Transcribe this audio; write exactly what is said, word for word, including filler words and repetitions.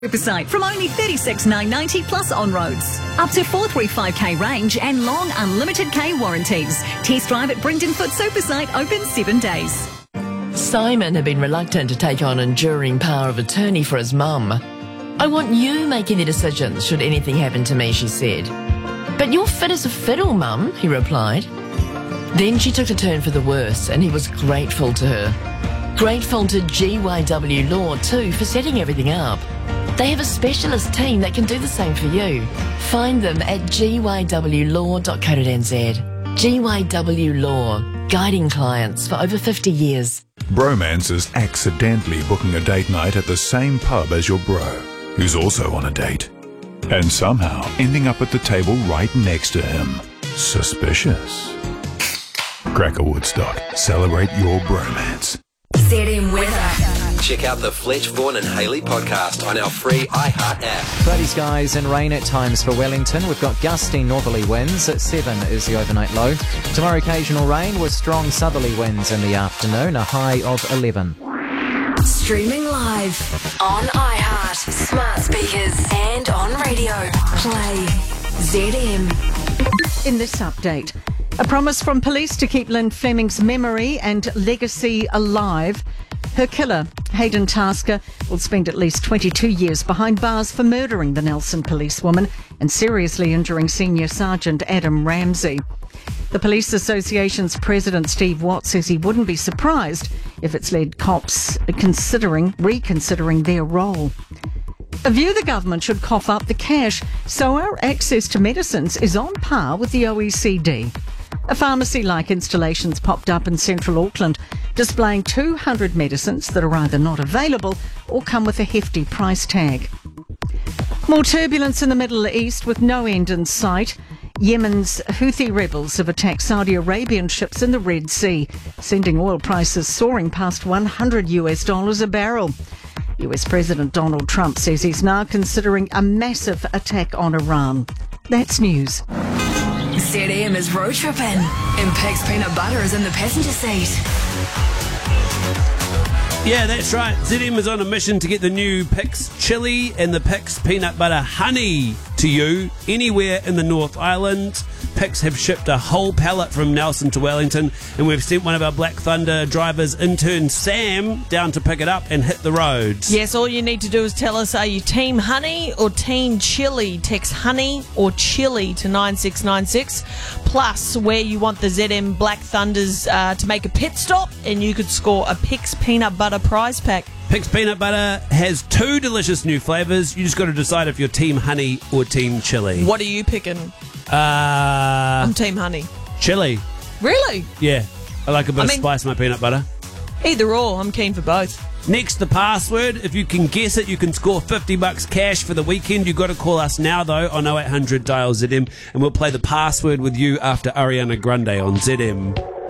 Supersite from only thirty-six thousand nine hundred ninety plus on roads. Up to four thirty-five K range and long unlimited K warranties. Test drive at Bringtonfoot Supersite, open seven days. Simon had been reluctant to take on enduring power of attorney for his mum. "I want you making the decisions should anything happen to me," she said. "But you're fit as a fiddle, Mum," he replied. Then she took a turn for the worse, and he was grateful to her. Grateful to G Y W Law too for setting everything up. They have a specialist team that can do the same for you. Find them at g y w law dot co dot n z. G Y W Law, guiding clients for over fifty years. Bromance is accidentally booking a date night at the same pub as your bro, who's also on a date, and somehow ending up at the table right next to him. Suspicious. Cracker Woodstock. Celebrate your bromance. Z M Weather. Check out the Fletch, Vaughan and Haley podcast on our free iHeart app. Cloudy skies and rain at times for Wellington. We've got gusty northerly winds. At seven is the overnight low. Tomorrow occasional rain with strong southerly winds in the afternoon. A high of eleven. Streaming live on iHeart, smart speakers and on radio. Play Z M. In this update, a promise from police to keep Lynn Fleming's memory and legacy alive. Her killer, Hayden Tasker, will spend at least twenty-two years behind bars for murdering the Nelson policewoman and seriously injuring Senior Sergeant Adam Ramsey. The Police Association's president, Steve Watt, says he wouldn't be surprised if it's led cops considering, reconsidering their role. A view the government should cough up the cash so our access to medicines is on par with the O E C D. A pharmacy-like installation's popped up in central Auckland, displaying two hundred medicines that are either not available or come with a hefty price tag. More turbulence in the Middle East with no end in sight. Yemen's Houthi rebels have attacked Saudi Arabian ships in the Red Sea, sending oil prices soaring past one hundred US dollars a barrel. U S President Donald Trump says he's now considering a massive attack on Iran. That's news. Z M is road tripping, and Pig's peanut butter is in the passenger seat. Yeah, that's right. Z M is on a mission to get the new Pix chili and the Pix peanut butter honey to you anywhere in the North Island. Pix have shipped a whole pallet from Nelson to Wellington, and we've sent one of our Black Thunder drivers, intern Sam, down to pick it up and hit the roads. Yes, all you need to do is tell us, are you team honey or team chili? Text honey or chili to nine six nine six, plus where you want the Z M Black Thunders uh, to make a pit stop, and you could score a Pix peanut butter prize pack. Pix peanut butter has two delicious new flavours. You just got to decide if you're team honey or team chili. What are you picking? Uh, I'm team honey. Chili. Really? Yeah. I like a bit I of mean, spice in my peanut butter. Either or, I'm keen for both. Next, the password. If you can guess it, you can score fifty bucks cash for the weekend. You've got to call us now, though, on oh eight hundred dial Z M, and we'll play the password with you after Ariana Grande on Z M.